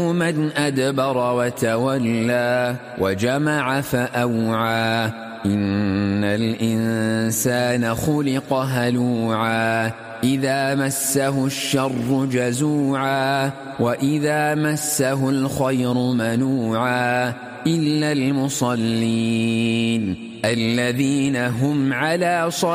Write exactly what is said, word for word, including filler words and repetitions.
من أدبر وتولى وجمع فأوعى إن الإنسان خلق هلوعا إذا مسه الشر جزوعا وإذا مسه الخير منوعا إلا المصلين الذين هم على صلاتهم